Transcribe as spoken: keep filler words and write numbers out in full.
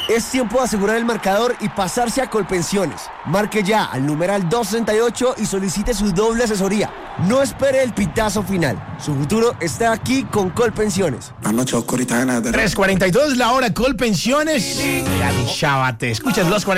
Es tiempo de asegurar el marcador y pasarse a Colpensiones. Marque ya al numeral doscientos sesenta y ocho y solicite su doble asesoría. No espere el pitazo final. Su futuro está aquí con Colpensiones. tres cuarenta y dos la hora, Colpensiones. Ya mi chava, te escuchas los